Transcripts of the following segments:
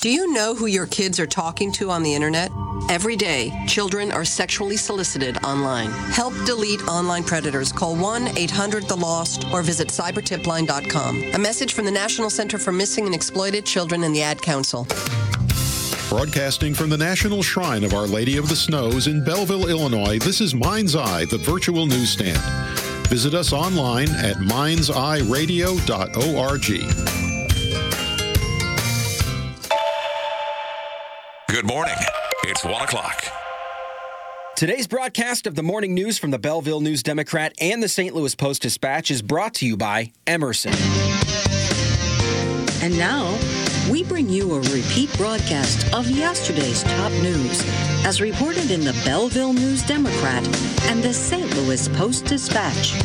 Do you know who your kids are talking to on the internet? Every day, children are sexually solicited online. Help delete online predators. Call 1-800-THE-LOST or visit cybertipline.com. A message from the National Center for Missing and Exploited Children and the Ad Council. Broadcasting from the National Shrine of Our Lady of the Snows in Belleville, Illinois, this is Mind's Eye, the virtual newsstand. Visit us online at mindseyeradio.org. Good morning. It's 1 o'clock. Today's broadcast of the morning news from the Belleville News-Democrat and the St. Louis Post-Dispatch is brought to you by Emerson. And now, we bring you a repeat broadcast of yesterday's top news, as reported in the Belleville News-Democrat and the St. Louis Post-Dispatch.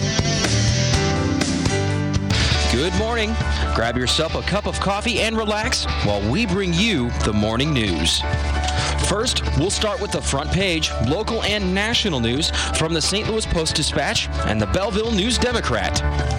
Good morning. Grab yourself a cup of coffee and relax while we bring you the morning news. First, we'll start with the front page, local and national news from the St. Louis Post-Dispatch and the Belleville News-Democrat.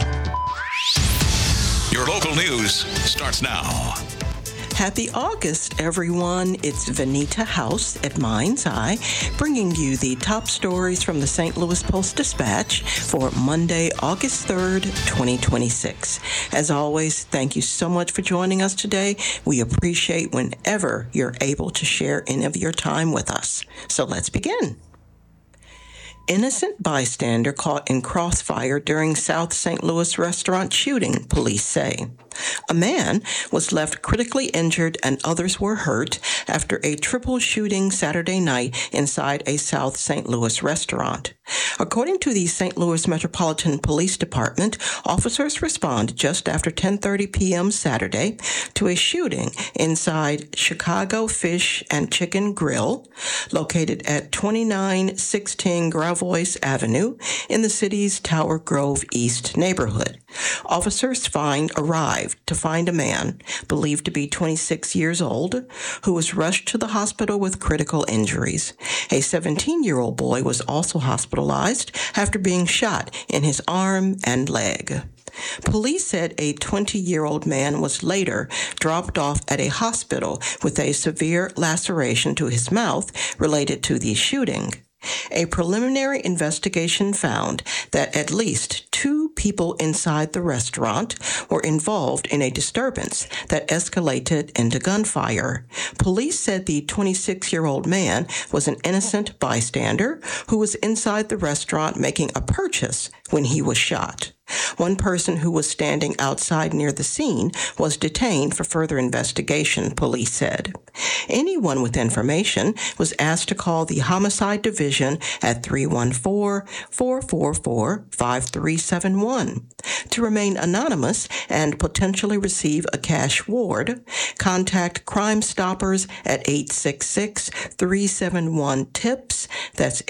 Your local news starts now. Happy August, everyone. It's Vanita House at Mind's Eye, bringing you the top stories from the St. Louis Post-Dispatch for Monday, August 3rd, 2026. As always, thank you so much for joining us today. We appreciate whenever you're able to share any of your time with us. So let's begin. Innocent bystander caught in crossfire during South St. Louis restaurant shooting, police say. A man was left critically injured and others were hurt after a triple shooting Saturday night inside a South St. Louis restaurant. According to the St. Louis Metropolitan Police Department, officers responded just after 10:30 p.m. Saturday to a shooting inside Chicago Fish and Chicken Grill, located at 2916 Gravois Avenue in the city's Tower Grove East neighborhood. Officers arrived to find a man, believed to be 26 years old, who was rushed to the hospital with critical injuries. A 17-year-old boy was also hospitalized after being shot in his arm and leg. Police said a 20-year-old man was later dropped off at a hospital with a severe laceration to his mouth related to the shooting. A preliminary investigation found that at least 2 people inside the restaurant were involved in a disturbance that escalated into gunfire. Police said the 26-year-old man was an innocent bystander who was inside the restaurant making a purchase when he was shot. One person who was standing outside near the scene was detained for further investigation, police said. Anyone with information was asked to call the Homicide Division at 314-444-5371. To remain anonymous and potentially receive a cash reward, contact Crime Stoppers at 866-371-TIPS. That's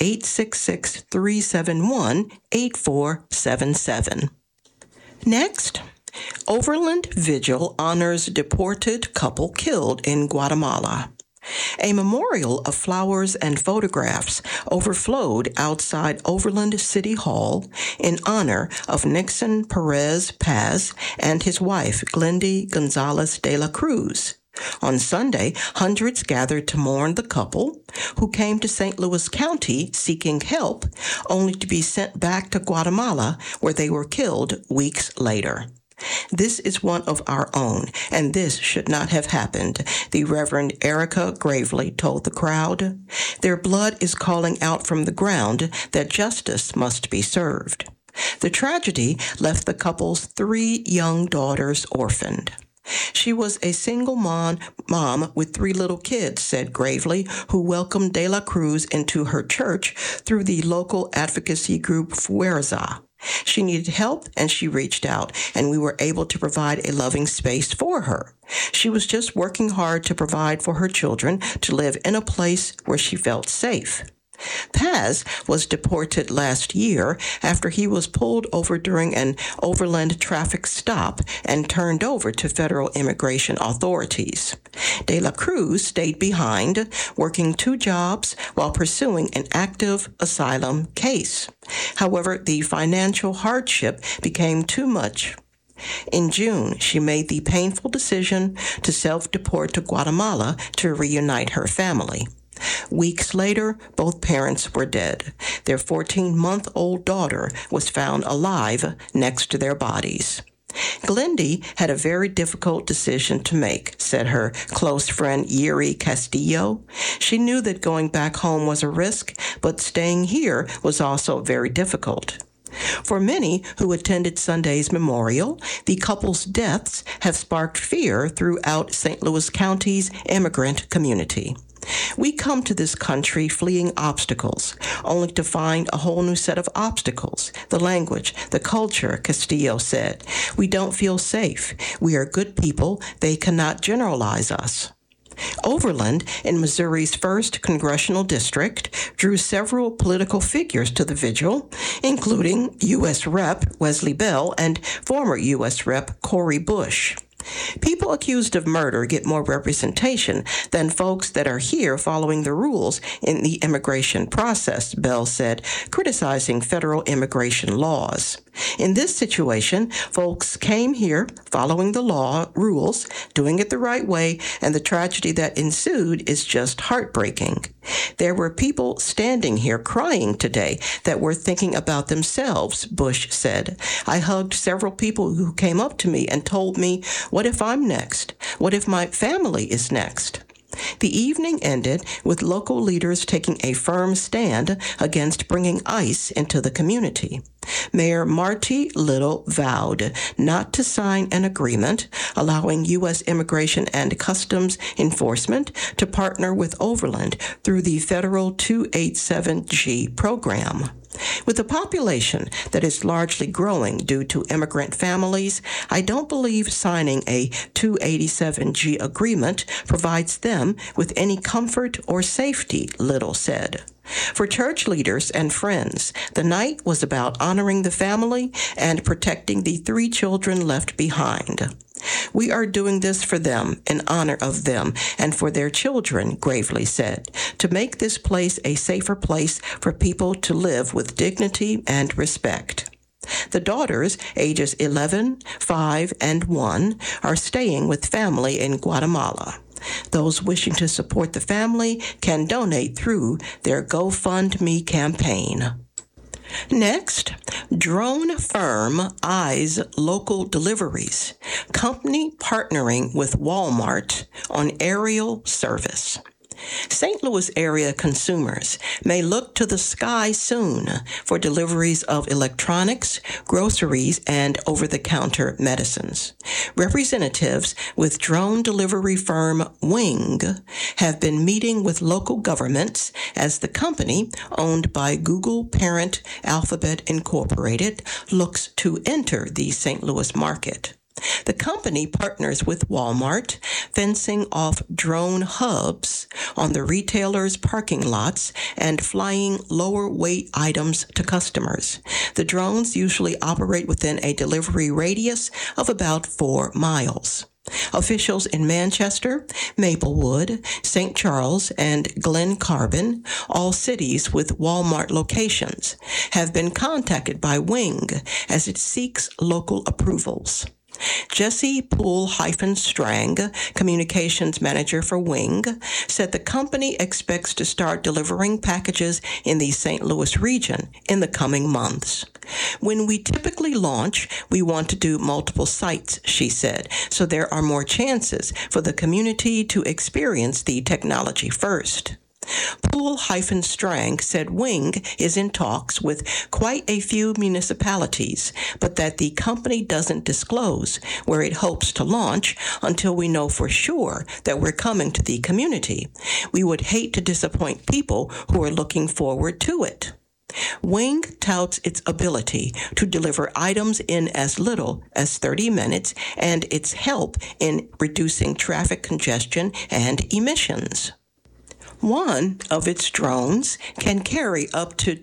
866-371-8477. Next, Overland Vigil honors deported couple killed in Guatemala. A memorial of flowers and photographs overflowed outside Overland City Hall in honor of Nixon Perez Paz and his wife, Glendy Gonzalez de la Cruz. On Sunday, hundreds gathered to mourn the couple, who came to St. Louis County seeking help, only to be sent back to Guatemala, where they were killed weeks later. This is one of our own, and this should not have happened, the Reverend Erica Gravely told the crowd. Their blood is calling out from the ground that justice must be served. The tragedy left the couple's 3 young daughters orphaned. She was a single mom with 3 little kids, said Gravely, who welcomed De La Cruz into her church through the local advocacy group Fuerza. She needed help, and she reached out, and we were able to provide a loving space for her. She was just working hard to provide for her children to live in a place where she felt safe. Paz was deported last year after he was pulled over during an overland traffic stop and turned over to federal immigration authorities. De La Cruz stayed behind, working 2 jobs while pursuing an active asylum case. However, the financial hardship became too much. In June, she made the painful decision to self-deport to Guatemala to reunite her family. Weeks later, both parents were dead. Their 14-month-old daughter was found alive next to their bodies. Glendy had a very difficult decision to make, said her close friend Yuri Castillo. She knew that going back home was a risk, but staying here was also very difficult. For many who attended Sunday's memorial, the couple's deaths have sparked fear throughout St. Louis County's immigrant community. We come to this country fleeing obstacles, only to find a whole new set of obstacles. The language, the culture, Castillo said. We don't feel safe. We are good people. They cannot generalize us. Overland, in Missouri's 1st Congressional District, drew several political figures to the vigil, including U.S. Rep. Wesley Bell and former U.S. Rep. Cori Bush. People accused of murder get more representation than folks that are here following the rules in the immigration process, Bell said, criticizing federal immigration laws. In this situation, folks came here following the law rules, doing it the right way, and the tragedy that ensued is just heartbreaking. There were people standing here crying today that were thinking about themselves, Bush said. I hugged several people who came up to me and told me, what if I'm next? What if my family is next? The evening ended with local leaders taking a firm stand against bringing ICE into the community. Mayor Marty Little vowed not to sign an agreement allowing U.S. Immigration and Customs Enforcement to partner with Overland through the federal 287G program. With a population that is largely growing due to immigrant families, I don't believe signing a 287G agreement provides them with any comfort or safety, Little said. For church leaders and friends, the night was about honoring the family and protecting the 3 children left behind. We are doing this for them, in honor of them, and for their children, Gravely said, to make this place a safer place for people to live with dignity and respect. The daughters, ages 11, 5, and 1, are staying with family in Guatemala. Those wishing to support the family can donate through their GoFundMe campaign. Next, drone firm eyes local deliveries. Company partnering with Walmart on aerial service. St. Louis area consumers may look to the sky soon for deliveries of electronics, groceries, and over-the-counter medicines. Representatives with drone delivery firm Wing have been meeting with local governments as the company, owned by Google parent Alphabet Incorporated, looks to enter the St. Louis market. The company partners with Walmart, fencing off drone hubs on the retailer's parking lots and flying lower weight items to customers. The drones usually operate within a delivery radius of about 4 miles. Officials in Manchester, Maplewood, St. Charles, and Glen Carbon, all cities with Walmart locations, have been contacted by Wing as it seeks local approvals. Jesse Poole-Strang, communications manager for Wing, said the company expects to start delivering packages in the St. Louis region in the coming months. When we typically launch, we want to do multiple sites, she said, so there are more chances for the community to experience the technology first. Poole-Strang said Wing is in talks with quite a few municipalities, but that the company doesn't disclose where it hopes to launch until we know for sure that we're coming to the community. We would hate to disappoint people who are looking forward to it. Wing touts its ability to deliver items in as little as 30 minutes and its help in reducing traffic congestion and emissions. One of its drones can carry up to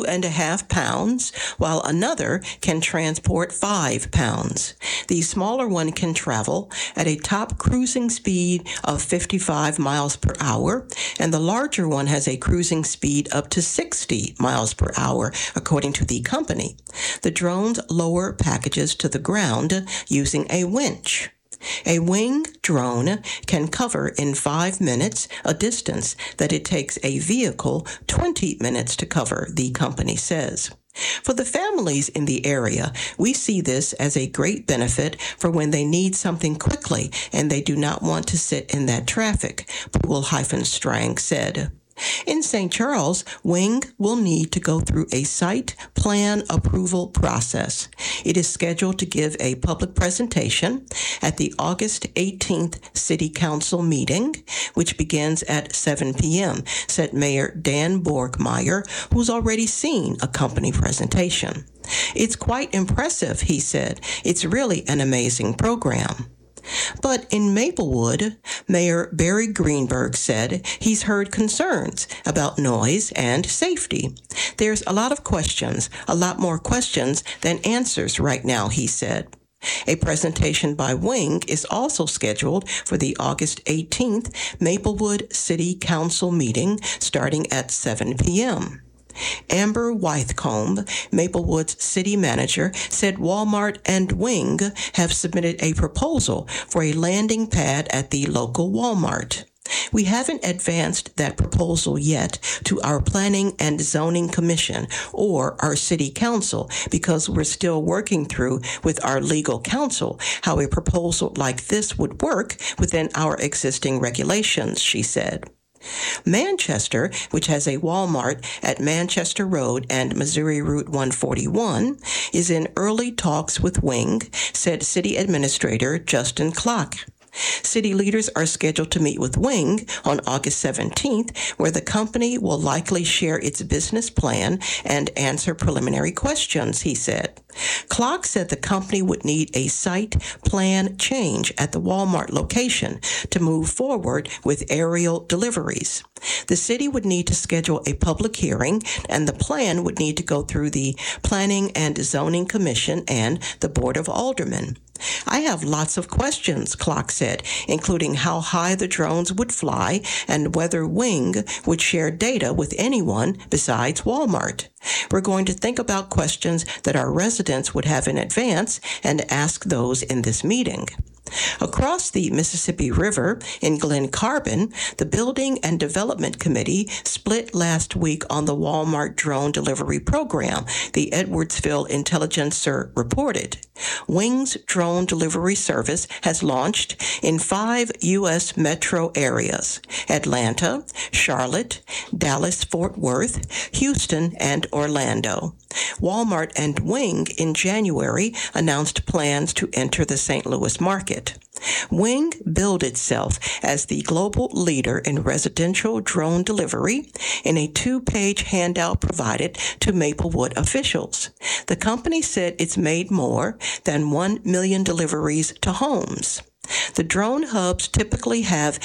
2.5 pounds, while another can transport 5 pounds. The smaller one can travel at a top cruising speed of 55 miles per hour, and the larger one has a cruising speed up to 60 miles per hour, according to the company. The drones lower packages to the ground using a winch. A wing drone can cover in 5 minutes a distance that it takes a vehicle 20 minutes to cover, the company says. For the families in the area, we see this as a great benefit for when they need something quickly and they do not want to sit in that traffic, Poole-Strang said. In St. Charles, Wing will need to go through a site plan approval process. It is scheduled to give a public presentation at the August 18th City Council meeting, which begins at 7 p.m., said Mayor Dan Borgmeyer, who's already seen a company presentation. It's quite impressive, he said. It's really an amazing program. But in Maplewood, Mayor Barry Greenberg said he's heard concerns about noise and safety. There's a lot of questions, a lot more questions than answers right now, he said. A presentation by Wing is also scheduled for the August 18th Maplewood City Council meeting starting at 7 p.m. Amber Wythcombe, Maplewood's city manager, said Walmart and Wing have submitted a proposal for a landing pad at the local Walmart. We haven't advanced that proposal yet to our Planning and Zoning Commission or our City Council because we're still working through with our legal counsel how a proposal like this would work within our existing regulations, she said. Manchester, which has a Walmart at Manchester Road and Missouri Route 141, is in early talks with Wing, said City Administrator Justin Klock. City leaders are scheduled to meet with Wing on August 17th, where the company will likely share its business plan and answer preliminary questions, he said. Klock said the company would need a site plan change at the Walmart location to move forward with aerial deliveries. The city would need to schedule a public hearing, and the plan would need to go through the Planning and Zoning Commission and the Board of Aldermen. I have lots of questions, Klock said, including how high the drones would fly and whether Wing would share data with anyone besides Walmart. We're going to think about questions that our residents would have in advance and ask those in this meeting. Across the Mississippi River in Glen Carbon, the Building and Development Committee split last week on the Walmart drone delivery program, the Edwardsville Intelligencer reported. Wing's drone delivery service has launched in 5 U.S. metro areas: Atlanta, Charlotte, Dallas-Fort Worth, Houston, and Orlando. Walmart and Wing in January announced plans to enter the St. Louis market. Wing billed itself as the global leader in residential drone delivery in a 2-page handout provided to Maplewood officials. The company said it's made more than 1 million deliveries to homes. The drone hubs typically have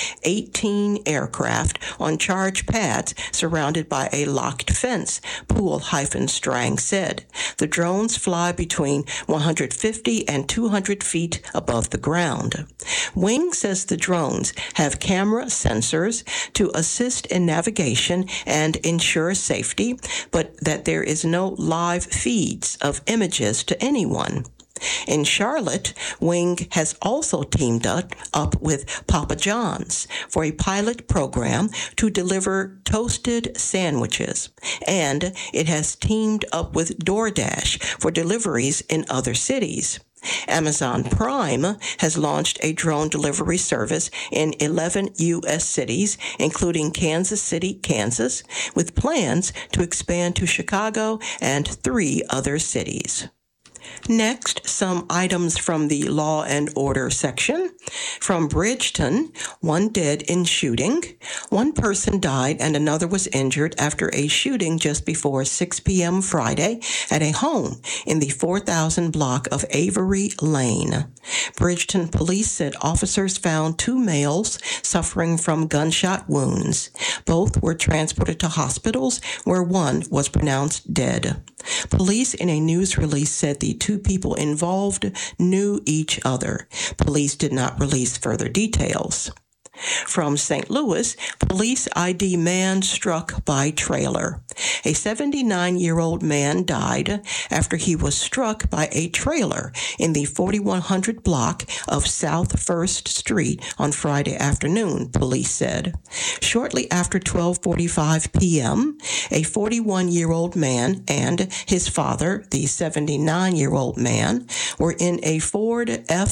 18 aircraft on charge pads surrounded by a locked fence, Poole-Strang said. The drones fly between 150 and 200 feet above the ground. Wing says the drones have camera sensors to assist in navigation and ensure safety, but that there is no live feeds of images to anyone. In Charlotte, Wing has also teamed up with Papa John's for a pilot program to deliver toasted sandwiches, and it has teamed up with DoorDash for deliveries in other cities. Amazon Prime has launched a drone delivery service in 11 U.S. cities, including Kansas City, Kansas, with plans to expand to Chicago and 3 other cities. Next, some items from the Law and Order section. From Bridgeton, one dead in shooting. One person died and another was injured after a shooting just before 6 p.m. Friday at a home in the 4000 block of Avery Lane. Bridgeton police said officers found two males suffering from gunshot wounds. Both were transported to hospitals where one was pronounced dead. Police in a news release said the two people involved knew each other. Police did not release further details. From St. Louis, police ID man struck by trailer. A 79-year-old man died after he was struck by a trailer in the 4100 block of South 1st Street on Friday afternoon, police said. Shortly after 12:45 p.m., a 41-year-old man and his father, the 79-year-old man, were in a Ford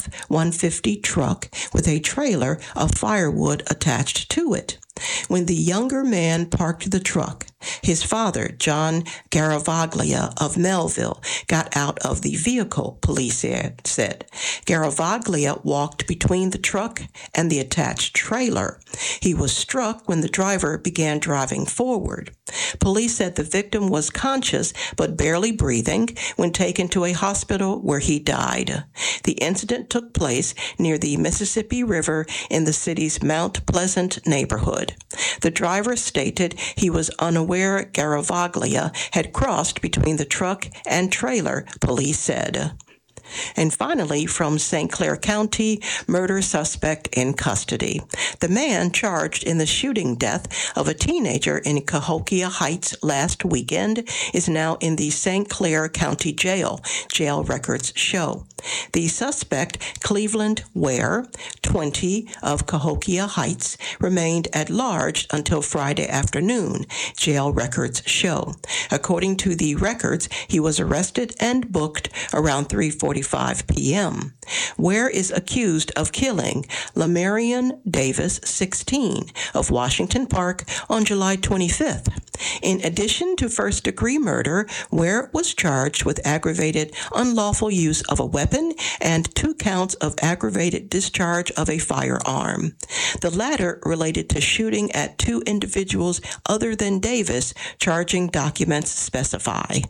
F-150 truck with a trailer of firewood attached to it. When the younger man parked the truck, his father, John Garavaglia of Melville, got out of the vehicle, police said. Garavaglia walked between the truck and the attached trailer. He was struck when the driver began driving forward. Police said the victim was conscious but barely breathing when taken to a hospital where he died. The incident took place near the Mississippi River in the city's Mount Pleasant neighborhood. The driver stated he was unaware Garavaglia had crossed between the truck and trailer, police said. And finally, from St. Clair County, murder suspect in custody. The man charged in the shooting death of a teenager in Cahokia Heights last weekend is now in the St. Clair County Jail, jail records show. The suspect, Cleveland Ware, 20, of Cahokia Heights, remained at large until Friday afternoon, jail records show. According to the records, he was arrested and booked around 3:45 p.m. Ware is accused of killing Lamarion Davis, 16, of Washington Park on July 25th. In addition to first-degree murder, Ware was charged with aggravated unlawful use of a weapon and 2 counts of aggravated discharge of a firearm. The latter related to shooting at 2 individuals other than Davis, charging documents specify.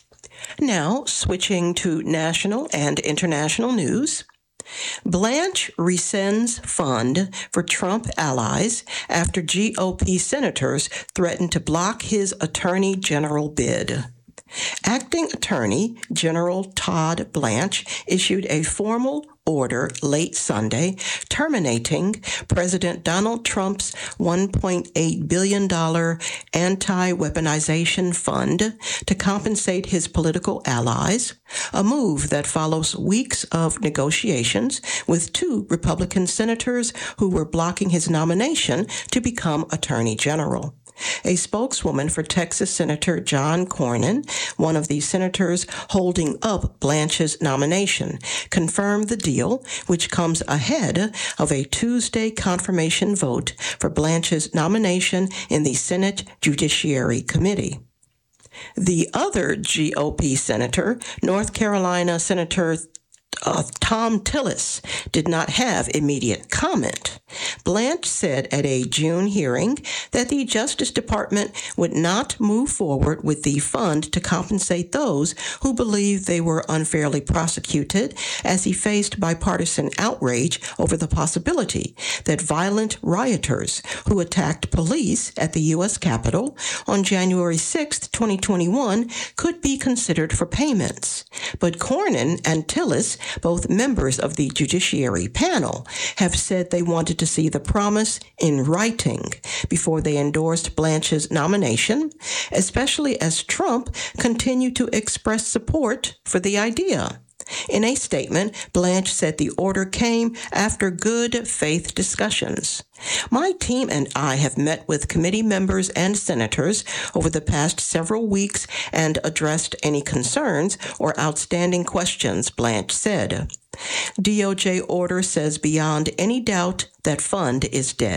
Now, switching to national and international news. Blanche rescinds fund for Trump allies after GOP senators threaten to block his attorney general bid. Acting Attorney General Todd Blanche issued a formal order late Sunday terminating President Donald Trump's $1.8 billion anti-weaponization fund to compensate his political allies, a move that follows weeks of negotiations with 2 Republican senators who were blocking his nomination to become Attorney General. A spokeswoman for Texas Senator John Cornyn, one of the senators holding up Blanche's nomination, confirmed the deal, which comes ahead of a Tuesday confirmation vote for Blanche's nomination in the Senate Judiciary Committee. The other GOP senator, North Carolina Senator Thom Tillis, did not have immediate comment. Blanche said at a June hearing that the Justice Department would not move forward with the fund to compensate those who believed they were unfairly prosecuted, as he faced bipartisan outrage over the possibility that violent rioters who attacked police at the U.S. Capitol on January 6, 2021, could be considered for payments. But Cornyn and Tillis, both members of the Judiciary panel, have said they wanted to see the promise in writing before they endorsed Blanche's nomination, especially as Trump continued to express support for the idea. In a statement, Blanche said the order came after good faith discussions. My team and I have met with committee members and senators over the past several weeks and addressed any concerns or outstanding questions, Blanche said. DOJ order says beyond any doubt that fund is dead.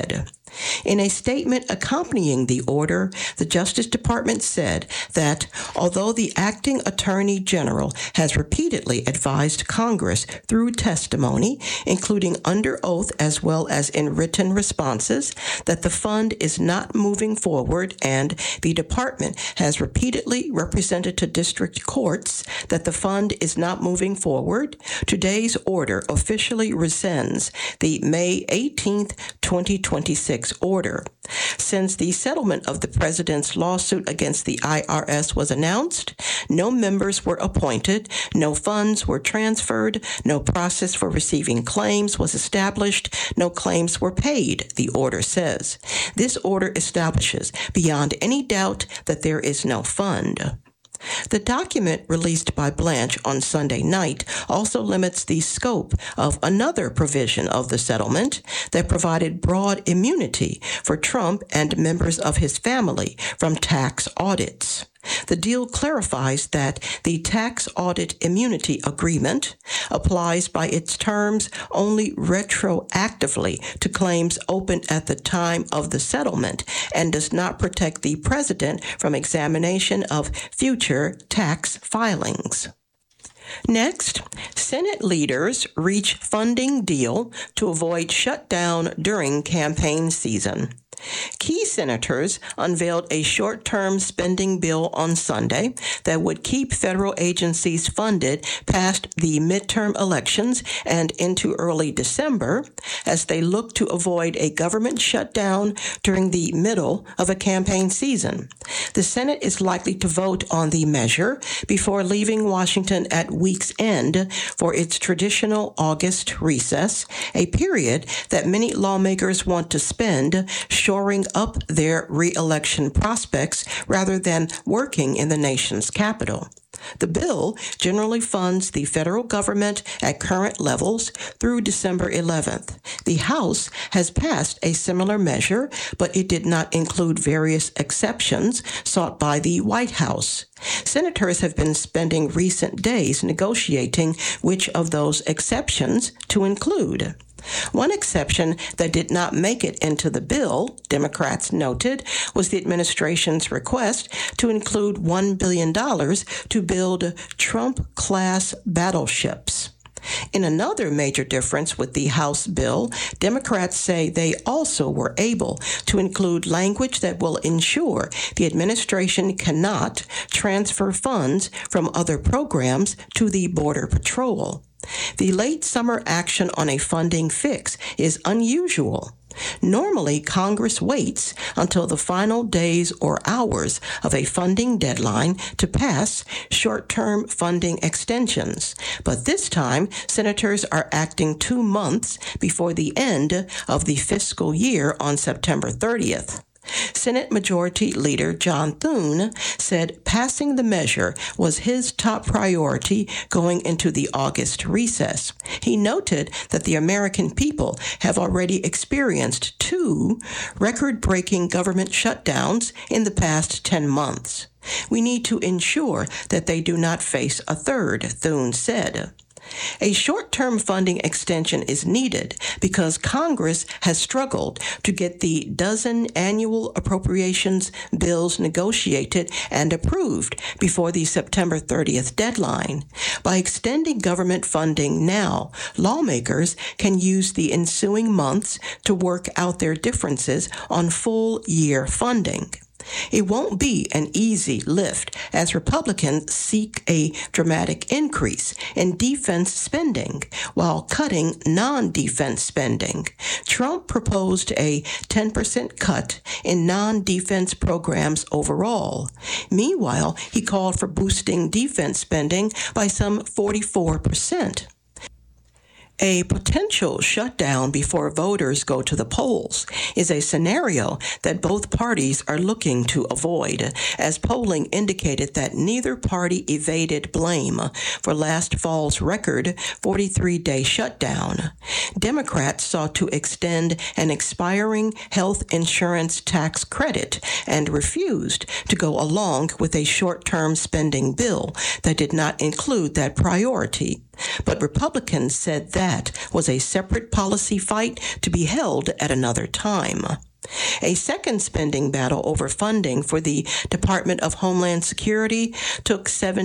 In a statement accompanying the order, the Justice Department said that although the acting Attorney General has repeatedly advised Congress through testimony, including under oath as well as in written responses, that the fund is not moving forward, and the department has repeatedly represented to district courts that the fund is not moving forward, today's order officially rescinds the May 18, 2026 order. Since the settlement of the president's lawsuit against the IRS was announced, no members were appointed, no funds were transferred, no process for receiving claims was established, no claims were paid, the order says. This order establishes beyond any doubt that there is no fund. The document released by Blanche on Sunday night also limits the scope of another provision of the settlement that provided broad immunity for Trump and members of his family from tax audits. The deal clarifies that the tax audit immunity agreement applies by its terms only retroactively to claims open at the time of the settlement and does not protect the president from examination of future tax filings. Next, Senate leaders reach funding deal to avoid shutdown during campaign season. Key senators unveiled a short-term spending bill on Sunday that would keep federal agencies funded past the midterm elections and into early December as they look to avoid a government shutdown during the middle of a campaign season. The Senate is likely to vote on the measure before leaving Washington at week's end for its traditional August recess, a period that many lawmakers want to spend shoring up their re-election prospects rather than working in the nation's capital. The bill generally funds the federal government at current levels through December 11th. The House has passed a similar measure, but it did not include various exceptions sought by the White House. Senators have been spending recent days negotiating which of those exceptions to include. One exception that did not make it into the bill, Democrats noted, was the administration's request to include $1 billion to build Trump-class battleships. In another major difference with the House bill, Democrats say they also were able to include language that will ensure the administration cannot transfer funds from other programs to the Border Patrol. The late summer action on a funding fix is unusual. Normally, Congress waits until the final days or hours of a funding deadline to pass short-term funding extensions. But this time, senators are acting 2 months before the end of the fiscal year on September 30th. Senate Majority Leader John Thune said passing the measure was his top priority going into the August recess. He noted that the American people have already experienced 2 record-breaking government shutdowns in the past 10 months. We need to ensure that they do not face a third, Thune said. A short-term funding extension is needed because Congress has struggled to get the dozen annual appropriations bills negotiated and approved before the September 30th deadline. By extending government funding now, lawmakers can use the ensuing months to work out their differences on full-year funding. It won't be an easy lift as Republicans seek a dramatic increase in defense spending while cutting non-defense spending. Trump proposed a 10% cut in non-defense programs overall. Meanwhile, he called for boosting defense spending by some 44%. A potential shutdown before voters go to the polls is a scenario that both parties are looking to avoid, as polling indicated that neither party evaded blame for last fall's record 43-day shutdown. Democrats sought to extend an expiring health insurance tax credit and refused to go along with a short-term spending bill that did not include that priority. But Republicans said that was a separate policy fight to be held at another time. A second spending battle over funding for the Department of Homeland Security took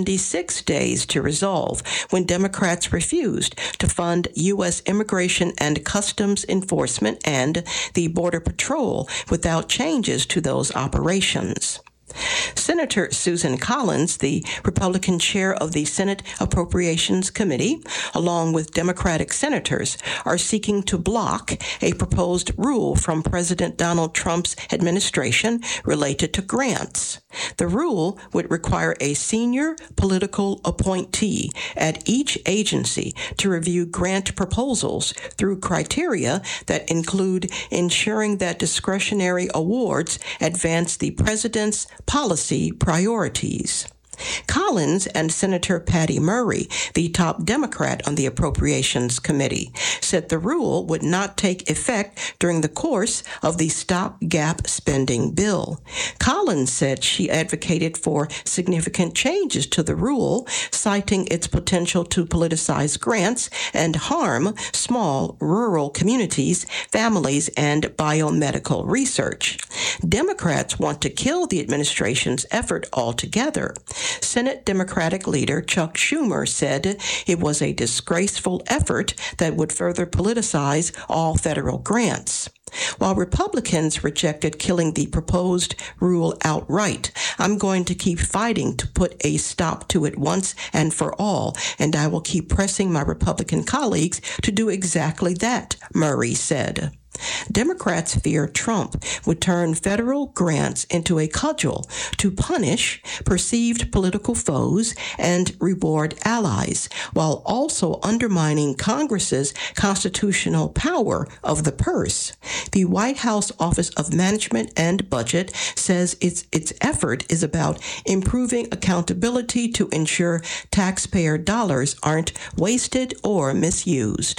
76 days to resolve when Democrats refused to fund U.S. Immigration and Customs Enforcement and the Border Patrol without changes to those operations. Senator Susan Collins, the Republican chair of the Senate Appropriations Committee, along with Democratic senators, are seeking to block a proposed rule from President Donald Trump's administration related to grants. The rule would require a senior political appointee at each agency to review grant proposals through criteria that include ensuring that discretionary awards advance the president's policy priorities. Collins and Senator Patty Murray, the top Democrat on the Appropriations Committee, said the rule would not take effect during the course of the stopgap spending bill. Collins said she advocated for significant changes to the rule, citing its potential to politicize grants and harm small rural communities, families, and biomedical research. Democrats want to kill the administration's effort altogether. Senate Democratic leader Chuck Schumer said it was a disgraceful effort that would further politicize all federal grants. While Republicans rejected killing the proposed rule outright, I'm going to keep fighting to put a stop to it once and for all, and I will keep pressing my Republican colleagues to do exactly that, Murray said. Democrats fear Trump would turn federal grants into a cudgel to punish perceived political foes and reward allies, while also undermining Congress's constitutional power of the purse. The White House Office of Management and Budget says its effort is about improving accountability to ensure taxpayer dollars aren't wasted or misused.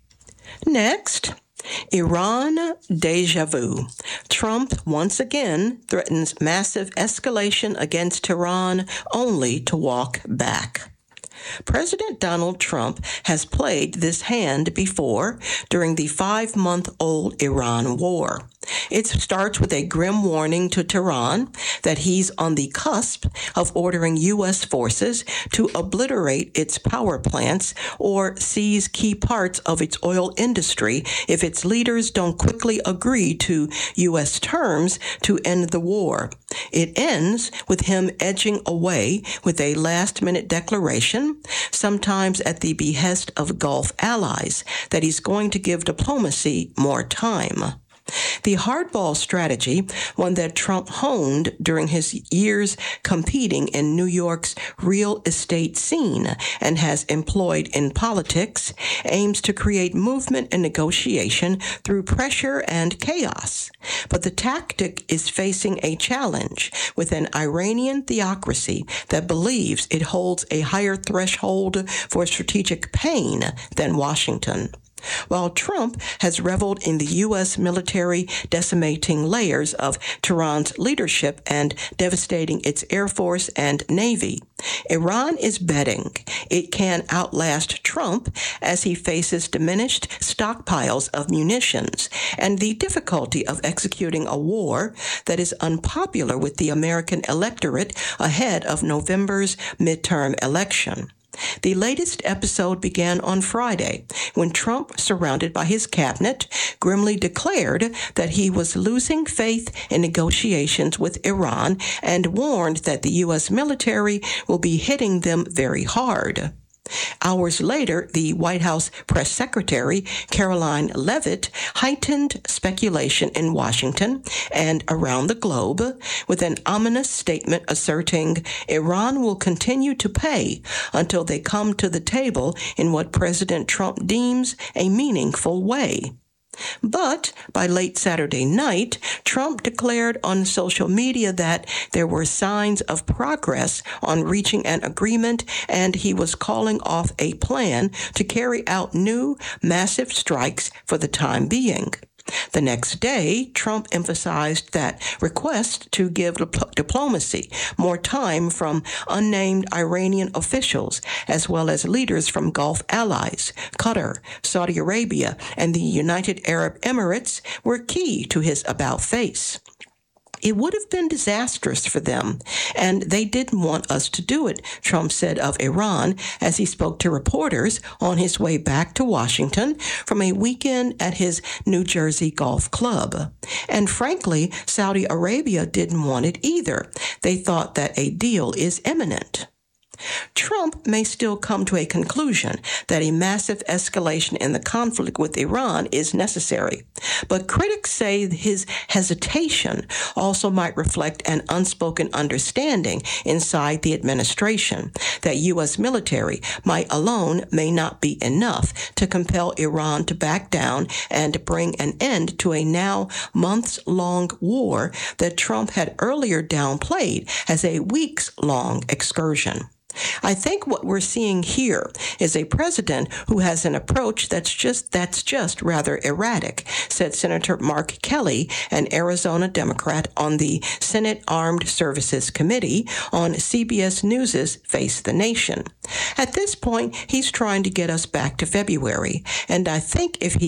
Next, Iran déjà vu. Trump once again threatens massive escalation against Tehran only to walk back. President Donald Trump has played this hand before during the 5-month-old Iran war. It starts with a grim warning to Tehran that he's on the cusp of ordering U.S. forces to obliterate its power plants or seize key parts of its oil industry if its leaders don't quickly agree to U.S. terms to end the war. It ends with him edging away with a last-minute declaration, sometimes at the behest of Gulf allies, that he's going to give diplomacy more time. The hardball strategy, one that Trump honed during his years competing in New York's real estate scene and has employed in politics, aims to create movement and negotiation through pressure and chaos. But the tactic is facing a challenge with an Iranian theocracy that believes it holds a higher threshold for strategic pain than Washington. While Trump has reveled in the U.S. military decimating layers of Tehran's leadership and devastating its Air Force and Navy, Iran is betting it can outlast Trump as he faces diminished stockpiles of munitions and the difficulty of executing a war that is unpopular with the American electorate ahead of November's midterm election. The latest episode began on Friday when Trump, surrounded by his cabinet, grimly declared that he was losing faith in negotiations with Iran and warned that the U.S. military will be hitting them very hard. Hours later, the White House press secretary, Caroline Leavitt, heightened speculation in Washington and around the globe with an ominous statement asserting Iran will continue to pay until they come to the table in what President Trump deems a meaningful way. But by late Saturday night, Trump declared on social media that there were signs of progress on reaching an agreement, and he was calling off a plan to carry out new massive strikes for the time being. The next day, Trump emphasized that request to give diplomacy more time from unnamed Iranian officials, as well as leaders from Gulf allies, Qatar, Saudi Arabia, and the United Arab Emirates were key to his about-face. It would have been disastrous for them, and they didn't want us to do it, Trump said of Iran as he spoke to reporters on his way back to Washington from a weekend at his New Jersey golf club. And frankly, Saudi Arabia didn't want it either. They thought that a deal is imminent. Trump may still come to a conclusion that a massive escalation in the conflict with Iran is necessary, but critics say his hesitation also might reflect an unspoken understanding inside the administration that U.S. military might alone may not be enough to compel Iran to back down and bring an end to a now months-long war that Trump had earlier downplayed as a weeks-long excursion. I think what we're seeing here is a president who has an approach that's just rather erratic, said Senator Mark Kelly, an Arizona Democrat on the Senate Armed Services Committee, on CBS News' Face the Nation. At this point, he's trying to get us back to February, and I think if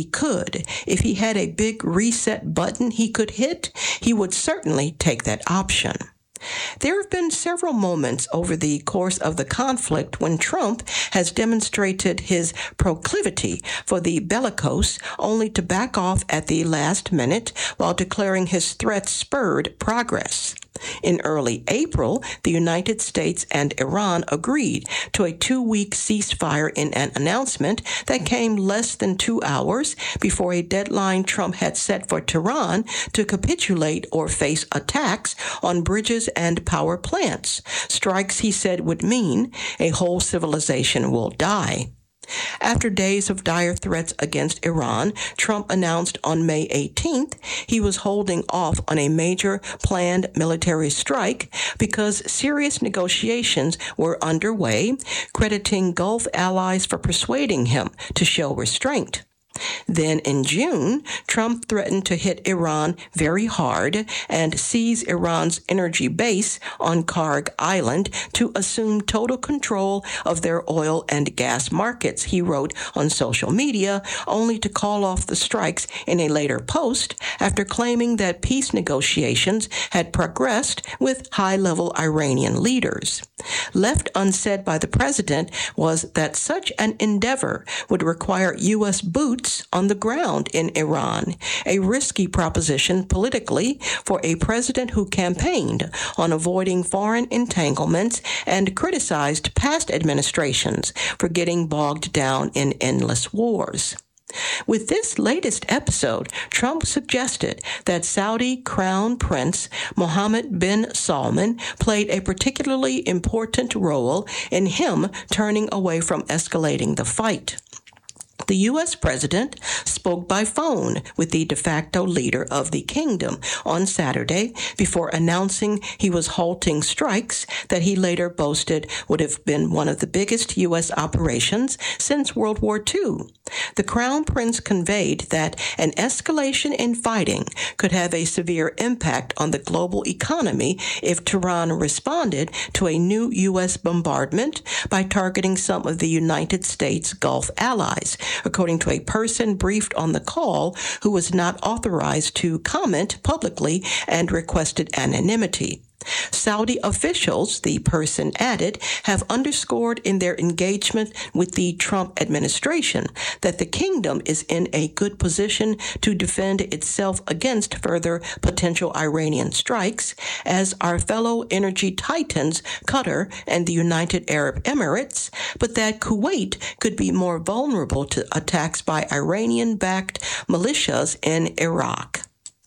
he had a big reset button he could hit, he would certainly take that option. There have been several moments over the course of the conflict when Trump has demonstrated his proclivity for the bellicose, only to back off at the last minute while declaring his threats spurred progress. In early April, the United States and Iran agreed to a 2-week ceasefire in an announcement that came less than 2 hours before a deadline Trump had set for Tehran to capitulate or face attacks on bridges and power plants. Strikes, he said, would mean a whole civilization will die. After days of dire threats against Iran, Trump announced on May 18th he was holding off on a major planned military strike because serious negotiations were underway, crediting Gulf allies for persuading him to show restraint. Then in June, Trump threatened to hit Iran very hard and seize Iran's energy base on Karg Island to assume total control of their oil and gas markets, he wrote on social media, only to call off the strikes in a later post after claiming that peace negotiations had progressed with high-level Iranian leaders. Left unsaid by the president was that such an endeavor would require U.S. boots on the ground in Iran, a risky proposition politically for a president who campaigned on avoiding foreign entanglements and criticized past administrations for getting bogged down in endless wars. With this latest episode, Trump suggested that Saudi Crown Prince Mohammed bin Salman played a particularly important role in him turning away from escalating the fight. The U.S. president spoke by phone with the de facto leader of the kingdom on Saturday before announcing he was halting strikes that he later boasted would have been one of the biggest U.S. operations since World War II. The Crown Prince conveyed that an escalation in fighting could have a severe impact on the global economy if Tehran responded to a new U.S. bombardment by targeting some of the United States Gulf allies, according to a person briefed on the call who was not authorized to comment publicly and requested anonymity. Saudi officials, the person added, have underscored in their engagement with the Trump administration that the kingdom is in a good position to defend itself against further potential Iranian strikes, as our fellow energy titans, Qatar and the United Arab Emirates, but that Kuwait could be more vulnerable to attacks by Iranian-backed militias in Iraq.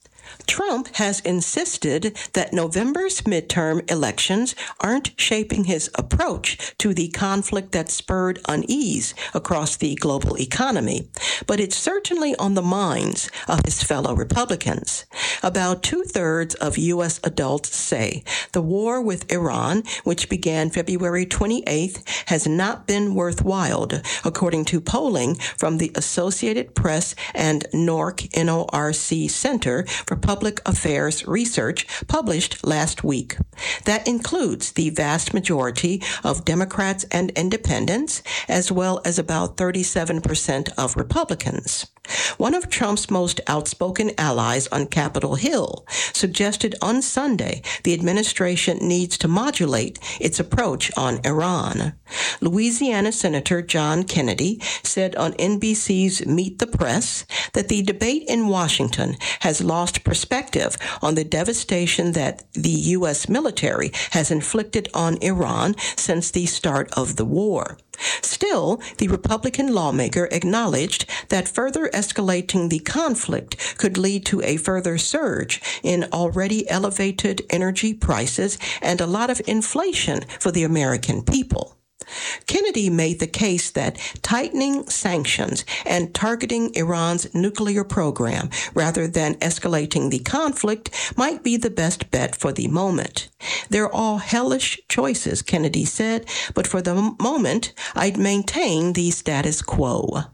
Trump has insisted that November's midterm elections aren't shaping his approach to the conflict that spurred unease across the global economy, but it's certainly on the minds of his fellow Republicans. About 2/3 of U.S. adults say the war with Iran, which began February 28th, has not been worthwhile, according to polling from the Associated Press and NORC Center for Public Affairs Research published last week. That includes the vast majority of Democrats and independents, as well as about 37% of Republicans. One of Trump's most outspoken allies on Capitol Hill suggested on Sunday the administration needs to modulate its approach on Iran. Louisiana Senator John Kennedy said on NBC's Meet the Press that the debate in Washington has lost perspective on the devastation that the U.S. military has inflicted on Iran since the start of the war. Still, the Republican lawmaker acknowledged that further escalating the conflict could lead to a further surge in already elevated energy prices and a lot of inflation for the American people. Kennedy made the case that tightening sanctions and targeting Iran's nuclear program rather than escalating the conflict might be the best bet for the moment. They're all hellish choices, Kennedy said, but for the moment, I'd maintain the status quo.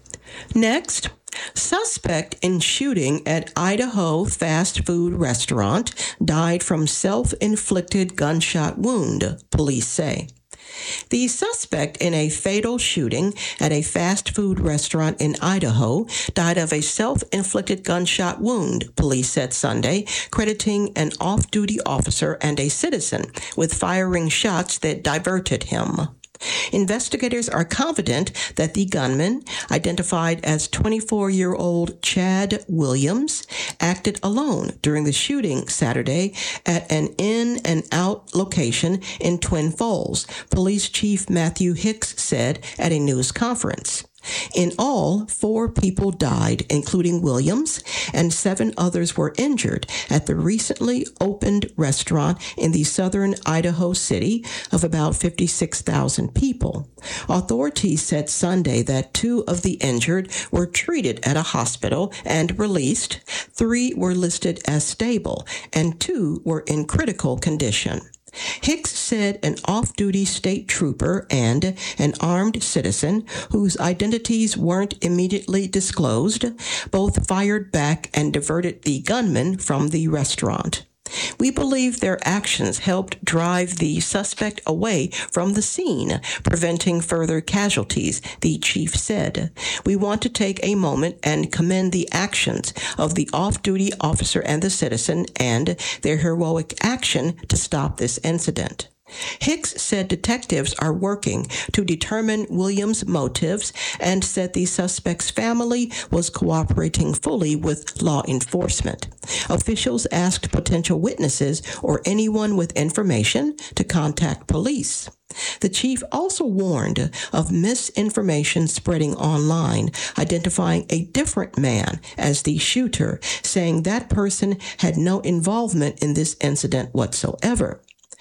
Next, suspect in shooting at Idaho fast food restaurant died from self-inflicted gunshot wound, police say. The suspect in a fatal shooting at a fast food restaurant in Idaho died of a self-inflicted gunshot wound, police said Sunday, crediting an off-duty officer and a citizen with firing shots that diverted him. Investigators are confident that the gunman, identified as 24-year-old Chad Williams, acted alone during the shooting Saturday at an in-and-out location in Twin Falls, Police Chief Matthew Hicks said at a news conference. In all, 4 people died, including Williams, and 7 others were injured at the recently opened restaurant in the southern Idaho city of about 56,000 people. Authorities said Sunday that 2 of the injured were treated at a hospital and released, 3 were listed as stable, and 2 were in critical condition. Hicks said an off-duty state trooper and an armed citizen, whose identities weren't immediately disclosed, both fired back and diverted the gunman from the restaurant. We believe their actions helped drive the suspect away from the scene, preventing further casualties, the chief said. We want to take a moment and commend the actions of the off-duty officer and the citizen and their heroic action to stop this incident. Hicks said detectives are working to determine Williams' motives and said the suspect's family was cooperating fully with law enforcement. Officials asked potential witnesses or anyone with information to contact police. The chief also warned of misinformation spreading online, identifying a different man as the shooter, saying that person had no involvement in this incident whatsoever.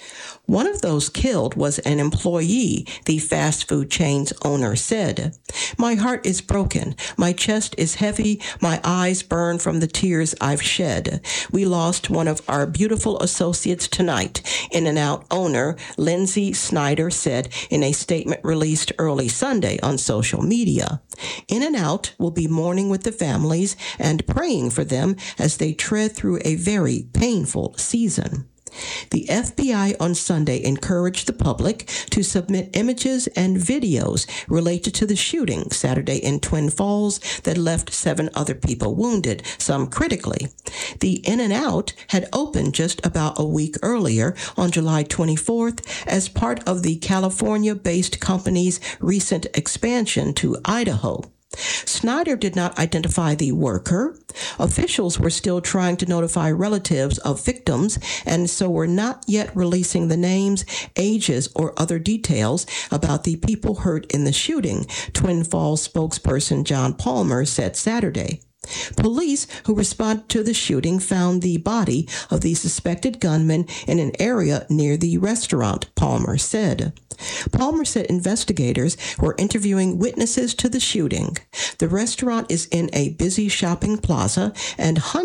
One of those killed was an employee, the fast food chain's owner said. My heart is broken. My chest is heavy. My eyes burn from the tears I've shed. We lost one of our beautiful associates tonight, In-N-Out owner Lindsay Snyder said in a statement released early Sunday on social media. In-N-Out will be mourning with the families and praying for them as they tread through a very painful season. The FBI on Sunday encouraged the public to submit images and videos related to the shooting Saturday in Twin Falls that left 7 other people wounded, some critically. The In-N-Out had opened just about a week earlier on July 24th as part of the California-based company's recent expansion to Idaho. Snyder did not identify the worker. Officials were still trying to notify relatives of victims and so were not yet releasing the names, ages, or other details about the people hurt in the shooting, Twin Falls spokesperson John Palmer said Saturday. Police who responded to the shooting found the body of the suspected gunman in an area near the restaurant, Palmer said. Palmer said investigators were interviewing witnesses to the shooting. The restaurant is in a busy shopping plaza, and